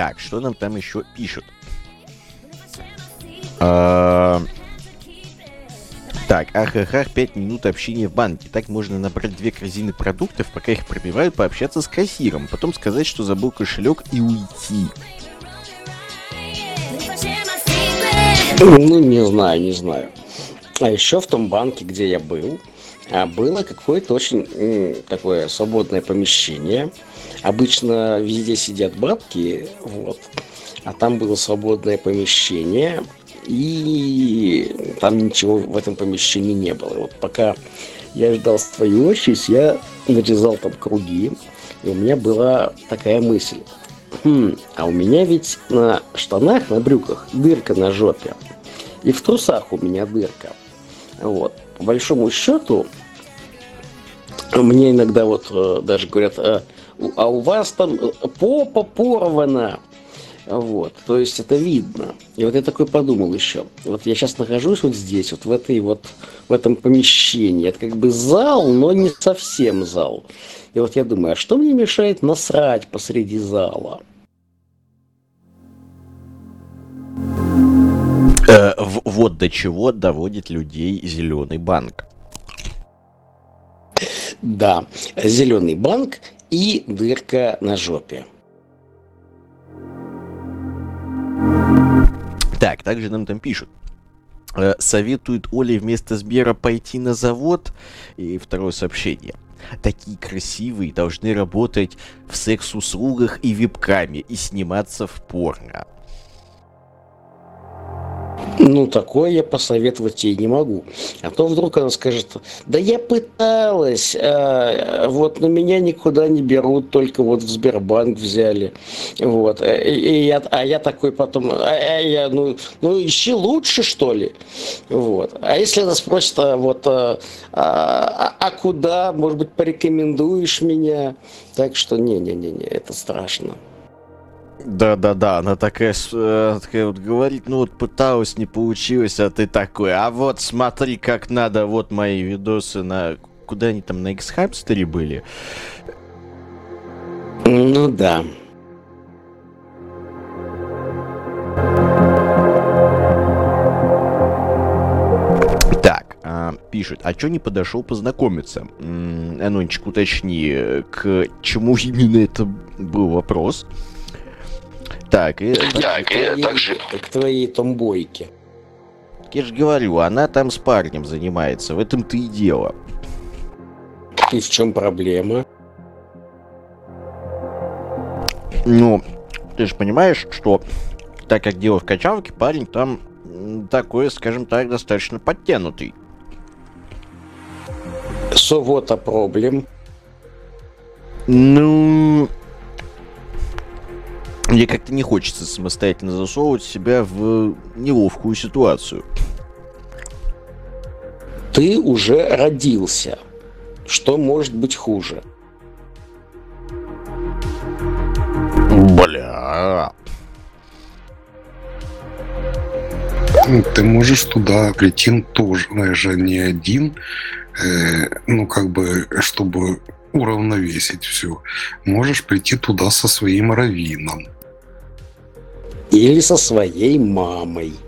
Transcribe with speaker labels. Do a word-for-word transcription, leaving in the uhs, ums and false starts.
Speaker 1: Так, что нам там еще пишут? А... Так, ах-ах-ах, пять минут общения в банке. Так можно набрать две корзины продуктов, пока их пробивают, пообщаться с кассиром. Потом сказать, что забыл кошелек, и уйти.
Speaker 2: Ну, не знаю, не знаю. А еще в том банке, где я был, было какое-то очень м, такое свободное помещение. Обычно везде сидят бабки, вот. А там было свободное помещение, и там ничего в этом помещении не было. Вот пока я ждал свою очередь, я нарезал там круги, и у меня была такая мысль. Хм, а у меня ведь на штанах, на брюках дырка на жопе. И в трусах у меня дырка. Вот. По большому счету, мне иногда вот э, даже говорят, а, а у вас там попа порвана. Вот. То есть это видно. И вот я такой подумал еще. Вот я сейчас нахожусь вот здесь, вот в этой вот, в этом помещении. Это как бы зал, но не совсем зал. И вот я думаю, а что мне мешает насрать посреди зала?
Speaker 1: Э, в- вот до чего доводит людей зеленый банк.
Speaker 2: Да, зеленый банк и дырка на жопе.
Speaker 1: Так, также нам там пишут. Э, советует Оле вместо Сбера пойти на завод. И второе сообщение. Такие красивые должны работать в секс-услугах и вебкаме и сниматься в порно.
Speaker 2: Ну, такое я посоветовать ей не могу. А то вдруг она скажет, да я пыталась, а, вот, но меня никуда не берут, только вот в Сбербанк взяли. Вот. И, и я, а я такой потом, а, а я, ну, ну, ищи лучше, что ли. Вот. А если она спросит, а, вот, а, а, а куда, может быть, порекомендуешь меня? Так что, не-не-не, это страшно.
Speaker 1: Да-да-да, она такая, с- э, такая вот говорит, ну вот пыталась, не получилось, а ты такой, а вот смотри, как надо, вот мои видосы на... Куда они там, на X-Hamster были?
Speaker 2: Ну да.
Speaker 1: Так, а, пишет, а чё не подошел познакомиться? М, Анончик, уточни, э, к чему именно это был вопрос. Так, и,
Speaker 2: Так, и также... К твоей томбойке.
Speaker 1: я же говорю, она там с парнем занимается, в этом-то и дело.
Speaker 2: И в чем проблема?
Speaker 1: Ну, ты же понимаешь, что так как дело в качалке, парень там м, такой, скажем так, достаточно подтянутый.
Speaker 2: So what a problem?
Speaker 1: Ну, мне как-то не хочется самостоятельно засовывать себя в неловкую ситуацию.
Speaker 2: Ты уже родился. Что может быть хуже?
Speaker 1: Бля.
Speaker 3: Ну, ты можешь туда прийти тоже, же не один, э, ну, как бы, чтобы уравновесить все. Можешь прийти туда со своим раввином.
Speaker 2: Или со своей мамой?